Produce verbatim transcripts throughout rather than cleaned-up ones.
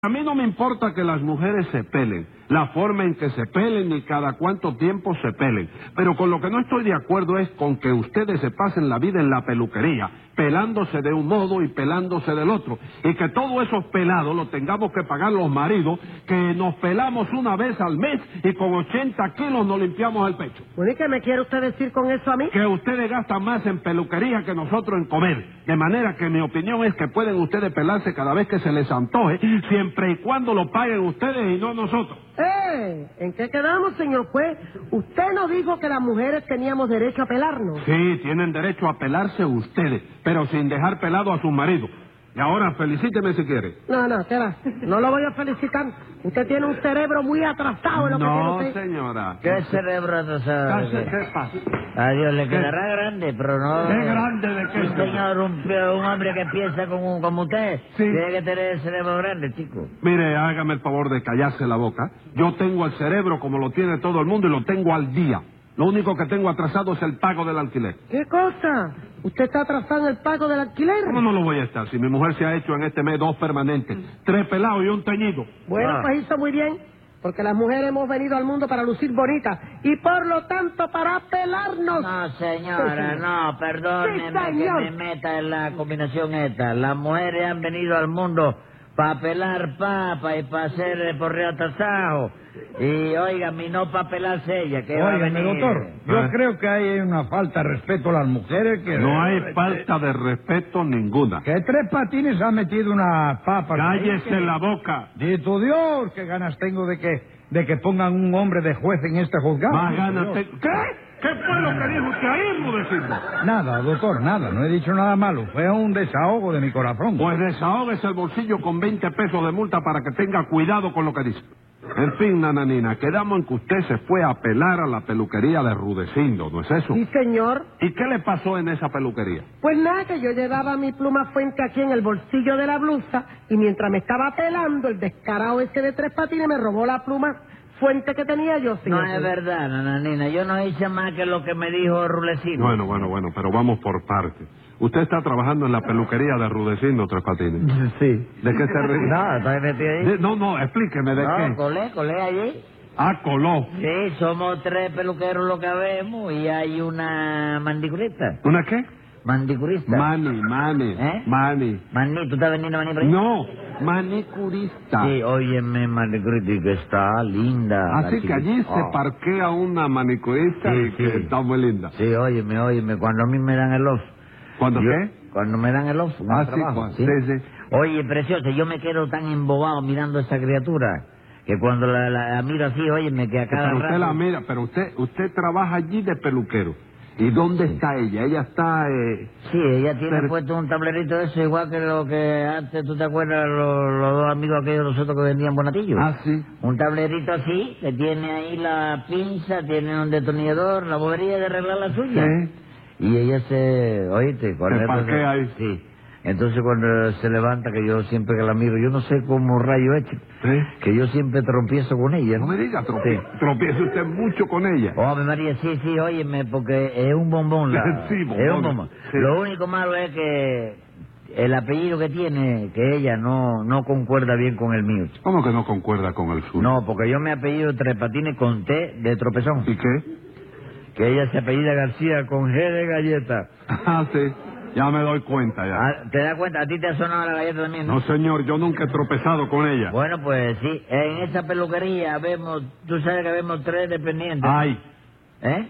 A mí no me importa que las mujeres se pelen, la forma en que se pelen ni cada cuánto tiempo se pelen. Pero con lo que no estoy de acuerdo es con que ustedes se pasen la vida en la peluquería, pelándose de un modo y pelándose del otro. Y que todos esos pelados los tengamos que pagar los maridos, que nos pelamos una vez al mes y con ochenta kilos nos limpiamos el pecho. ¿Y qué me quiere usted decir con eso a mí? Que ustedes gastan más en peluquería que nosotros en comer. De manera que mi opinión es que pueden ustedes pelarse cada vez que se les antoje, siempre y cuando lo paguen ustedes y no nosotros. ¡Eh! ¿En qué quedamos, señor juez? Usted nos dijo que las mujeres teníamos derecho a pelarnos. Sí, tienen derecho a pelarse ustedes, pero sin dejar pelado a su marido. Y ahora felicíteme si quiere. No, no, ¿qué va? No lo voy a felicitar. Usted tiene un cerebro muy atrasado en lo No, que tiene usted. señora. ¿Qué cerebro atrasado? ¿Qué, ¿Qué pasa? A Dios le quedará grande, pero no... ¿Qué grande de qué? Un señor, un, un hombre que piensa como, como usted, Sí. tiene que tener el cerebro grande, chico. Mire, hágame el favor de callarse la boca. Yo tengo el cerebro como lo tiene todo el mundo y lo tengo al día. Lo único que tengo atrasado es el pago del alquiler. ¿Qué cosa? ¿Usted está atrasado en el pago del alquiler? ¿Cómo no lo voy a estar? Si mi mujer se ha hecho en este mes dos permanentes, tres pelados y un teñido. Bueno, Ah. pues hizo muy bien, porque las mujeres hemos venido al mundo para lucir bonitas y por lo tanto para pelarnos. No, señora, no, perdóneme Sí, que señor. me meta en la combinación esta. Las mujeres han venido al mundo para pelar papa y para hacer eh, porreo tasajo. Y, óigame, y no para pelarse ella, que va a Óigame, venir... doctor, yo ¿Eh? creo que hay una falta de respeto a las mujeres que... No hay falta de respeto ninguna. Que Tres Patines ha metido una papa... Cállese la boca. Dito Dios, qué ganas tengo de que de que pongan un hombre de juez en este juzgado. Más Dito ganas Dios. te- ¿Qué? ¿Qué fue lo que dijo usted ahí, Rudecindo? Nada, doctor, nada, no he dicho nada malo. Fue un desahogo de mi corazón. Pues desahógese el bolsillo con veinte pesos de multa para que tenga cuidado con lo que dice. En fin, nananina, quedamos en que usted se fue a pelar a la peluquería de Rudecindo, ¿no es eso? Sí, señor. ¿Y qué le pasó en esa peluquería? Pues nada, que yo llevaba mi pluma fuente aquí en el bolsillo de la blusa y mientras me estaba pelando, el descarado ese de Tres Patines me robó la pluma fuente que tenía yo, señor. No es verdad, nananina, yo no hice más que lo que me dijo Rulecino. Bueno, bueno, bueno, pero vamos por partes. Usted está trabajando en la peluquería de Rudecindo, Tres Patines. Sí. ¿De qué se ríe? No, ¿está metido ahí? De- no, no, explíqueme de No, qué. colé, colé allí. Ah, coló. Sí, somos tres peluqueros lo que vemos y hay una mandicurista. ¿Una qué? Mandicurista. Mani, mani, ¿Eh? mani. Maní, ¿tú estás vendiendo maní por ahí? No, manicurista. Sí, óyeme, mandicurista, que está linda. la Así que chiquita. allí se Oh. parquea una manicurista Sí, y que sí. está muy linda. Sí, óyeme, óyeme, cuando a mí me dan el off. ¿Cuándo yo- qué? Cuando me dan el off. en el Ah, sí, trabajo, Juan, sí, sí. Oye, preciosa, yo me quedo tan embobado mirando a esa criatura que cuando la, la- la miro así, óyeme, que a cada Pero usted rato... la mira, pero usted usted trabaja allí de peluquero. ¿Y dónde está ella? Ella está... Eh... Sí, ella tiene Pero- puesto un tablerito de eso, igual que lo que antes, ¿tú te acuerdas? Los, los dos amigos aquellos de nosotros que vendían bonatillos. Ah, sí. Un tablerito así, que tiene ahí la pinza, tiene un detonador, la bobería de arreglar la suya. Sí. Y ella se, oíste, cuando Se ella parquea ahí. Sí. Entonces cuando se levanta, que yo siempre que la miro, yo no sé cómo rayo es, chico, ¿Sí? que yo siempre trompiezo con ella. No me diga, trope- Sí. tropiece usted mucho con ella. Oh, mi María, sí, sí, óyeme, porque es un bombón. La, Sí, bombón. Es un bombón. Sí. Lo único malo es que el apellido que tiene, que ella no no concuerda bien con el mío. chico. ¿Cómo que no concuerda con el suyo? No, porque yo me apellido Tres Patines con T de tropezón. ¿Y qué? Que ella se apellida García con G de galleta. Ah, sí. Ya me doy cuenta ya. Ah, ¿te das cuenta? ¿A ti te ha sonado la galleta también, no? No, señor, yo nunca he tropezado con ella. Bueno, pues sí, en esa peluquería vemos, tú sabes que vemos tres dependientes. Ay, ¿Eh?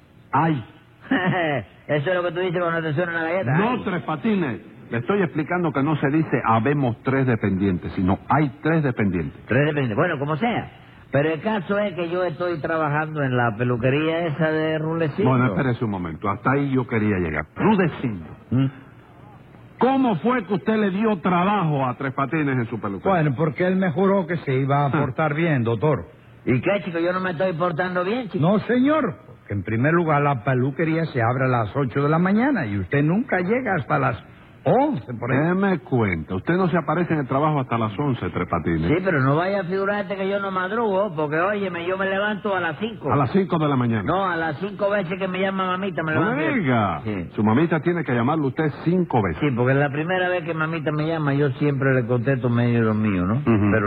ay. Eso es lo que tú dices cuando te suena la galleta. No, Ay. Tres Patines. Le estoy explicando que no se dice habemos tres dependientes, sino hay tres dependientes. Tres dependientes. Bueno, como sea. Pero el caso es que yo estoy trabajando en la peluquería esa de Rulecito. Bueno, espérese un momento. Hasta ahí yo quería llegar. Rudecindo. ¿Mm? ¿Cómo fue que usted le dio trabajo a Tres Patines en su peluquería? Bueno, porque él me juró que se iba a portar bien, doctor. ¿Y qué, chico? Yo no me estoy portando bien, chico. No, señor, porque en primer lugar la peluquería se abre a las ocho de la mañana y usted nunca llega hasta las Once, por ejemplo. Déjeme cuenta. Usted no se aparece en el trabajo hasta las once, Tres Patines. Sí, pero no vaya a figurarte que yo no madrugo, porque, óyeme, yo me levanto a las cinco. A las cinco de la mañana. No, a las cinco veces que me llama mamita me No levanto. me diga. Sí. Su mamita tiene que llamarle a usted cinco veces. Sí, porque la primera vez que mamita me llama, yo siempre le contesto medio lo mío, ¿no? Ujú. Pero